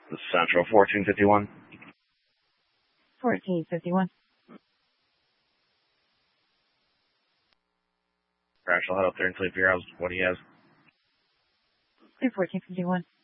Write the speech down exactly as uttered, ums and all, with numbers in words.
The Central, fourteen fifty-one. fourteen fifty-one. Crash, I'll head up there and sleep here. What he has. fourteen fifty-one.